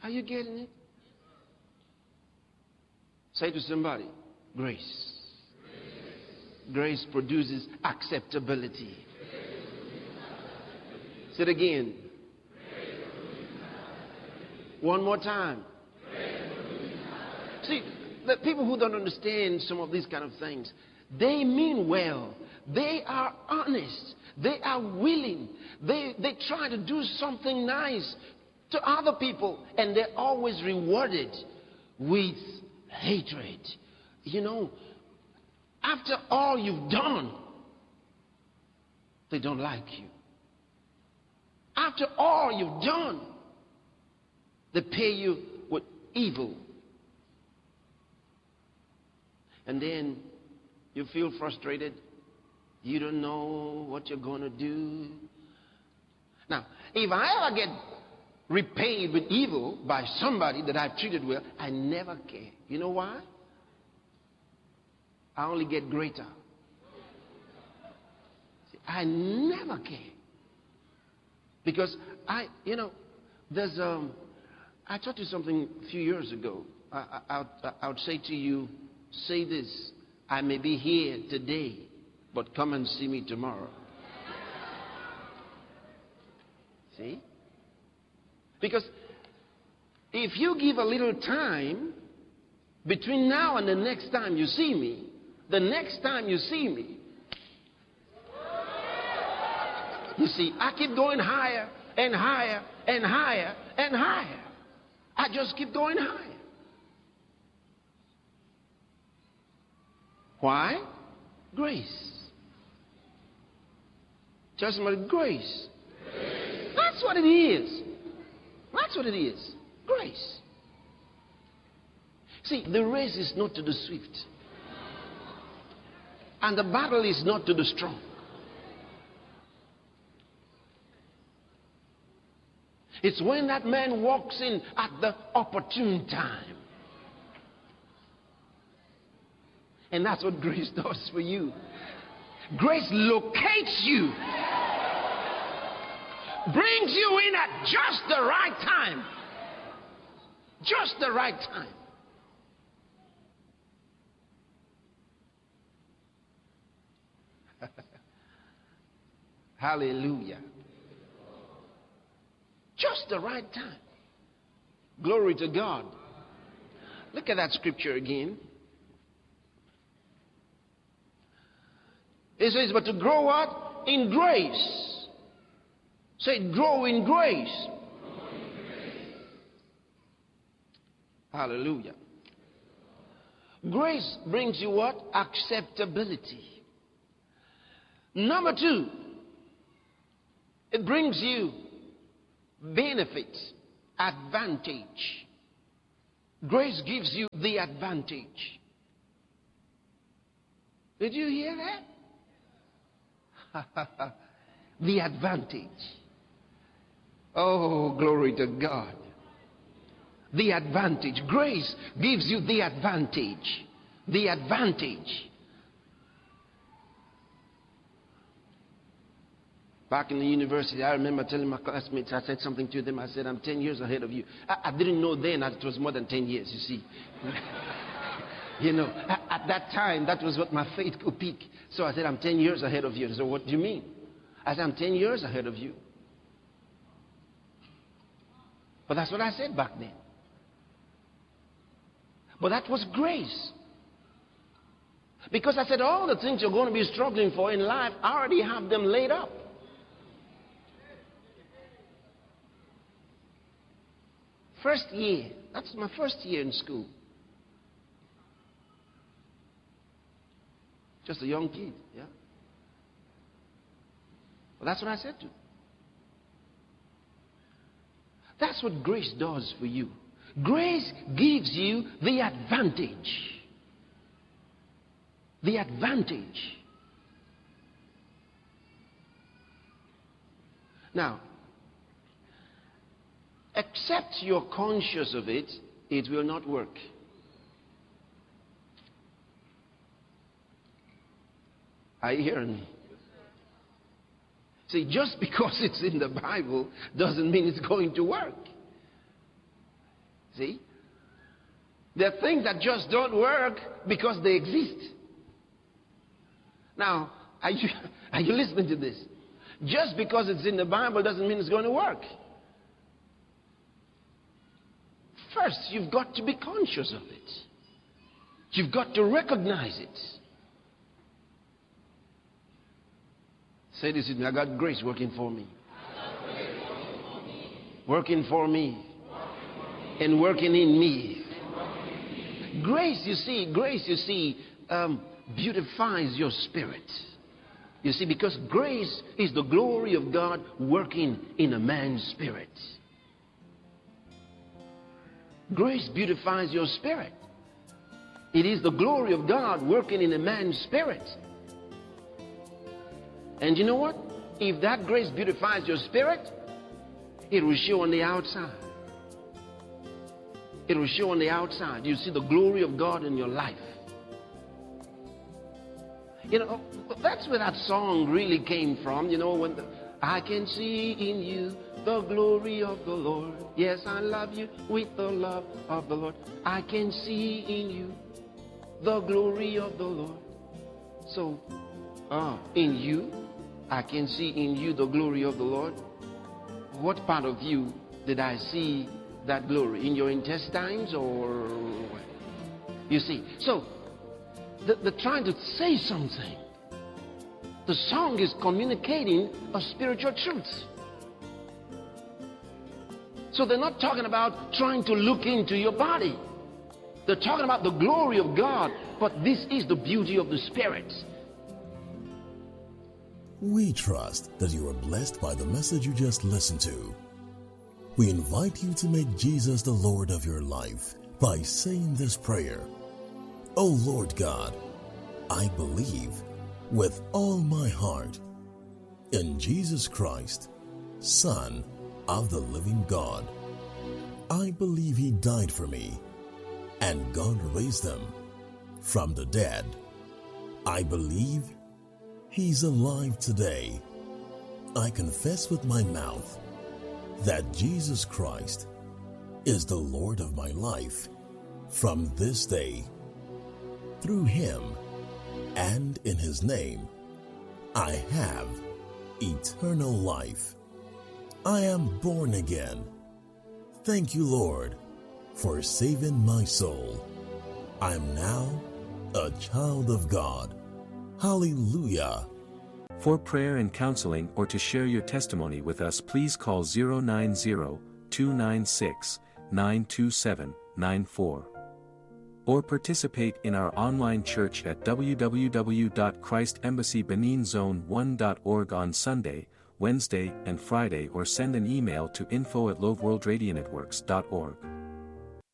Are you getting it? Say to somebody, grace. Grace produces acceptability. Say it again. One more time. See, the people who don't understand some of these kind of things, they mean well. They are honest. They are willing. They try to do something nice to other people, and they're always rewarded with hatred. You know, after all you've done, they don't like you. After all you've done, they pay you with evil. And then you feel frustrated. You don't know what you're going to do. Now, if I ever get repaid with evil by somebody that I've treated well, I never care. You know why? I only get greater. See, I never care. Because I taught you something a few years ago. I would say to you, say this: I may be here today, but come and see me tomorrow. See? Because if you give a little time between now and the next time you see me, the next time you see me, you see, I keep going higher and higher and higher and higher. I just keep going higher. Why? Grace. Tell somebody, grace. That's what it is. That's what it is. Grace. See, the race is not to the swift. And the battle is not to the strong. It's when that man walks in at the opportune time. And that's what grace does for you. Grace locates you. Brings you in at just the right time. Just the right time. Hallelujah. Just the right time. Glory to God. Look at that scripture again. It says, but to grow what? In grace. Say, grow in grace. Hallelujah. Grace brings you what? Acceptability. Number two, it brings you benefit, advantage. Grace gives you the advantage. Did you hear that? The advantage. Oh, glory to God. The advantage. Grace gives you the advantage. The advantage. Back in the university, I remember telling my classmates, I said something to them. I said, I'm 10 years ahead of you. I didn't know then that it was more than 10 years, you see. You know, at that time, that was what my faith could peak. So I said, I'm 10 years ahead of you. So what do you mean? I said, I'm 10 years ahead of you. But that's what I said back then. But that was grace. Because I said, all the things you're going to be struggling for in life, I already have them laid up. First year. That's my first year in school. Just a young kid, yeah. But that's what I said to. That's what grace does for you. Grace gives you the advantage. The advantage. Now, except you're conscious of it, it will not work. Are you hearing me? See, just because it's in the Bible doesn't mean it's going to work. See? There are things that just don't work because they exist. Now, are you listening to this? Just because it's in the Bible doesn't mean it's going to work. First, you've got to be conscious of it. You've got to recognize it. Say this with me. I got grace working for me. Working for me. And working in me. Grace, you see, beautifies your spirit. You see, because grace is the glory of God working in a man's spirit. Grace beautifies your spirit. It is the glory of God working in a man's spirit. And you know what? If that grace beautifies your spirit, it will show on the outside. It will show on the outside. You see the glory of God in your life. You know, that's where that song really came from. You know, when I can see in you the glory of the Lord. Yes, I love you with the love of the Lord. I can see in you the glory of the Lord. So, in you, I can see in you the glory of the Lord. What part of you did I see that glory? In your intestines or what? You see, so they're trying to say something. The song is communicating a spiritual truth. So they're not talking about trying to look into your body. They're talking about the glory of God, but this is the beauty of the Spirit. We trust that you are blessed by the message you just listened to. We invite you to make Jesus the Lord of your life by saying this prayer. Oh Lord God, I believe with all my heart in Jesus Christ, Son of the living God. I believe He died for me and God raised Him from the dead. I believe He's alive today. I confess with my mouth that Jesus Christ is the Lord of my life from this day. Through Him and in His name, I have eternal life. I am born again. Thank you, Lord, for saving my soul. I am now a child of God. Hallelujah. For prayer and counseling or to share your testimony with us, please call 090-296-92794. Or participate in our online church at www.christembassybeninzone1.org on Sunday, Wednesday, and Friday, or send an email to info@loveworldradionetworks.org.